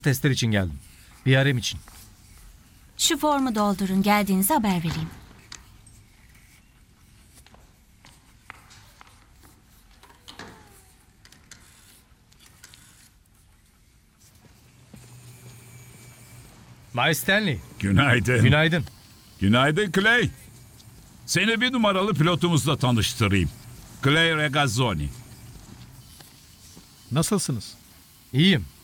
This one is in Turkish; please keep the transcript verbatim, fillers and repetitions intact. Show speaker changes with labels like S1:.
S1: Testler için geldim. Bir yarım için.
S2: Şu formu doldurun, geldiğinizi haber vereyim.
S1: Bay Stanley.
S3: Günaydın.
S1: Günaydın.
S3: Günaydın Clay. Seni bir numaralı pilotumuzla tanıştırayım. Clay Regazzoni.
S4: Nasılsınız?
S1: İyiyim.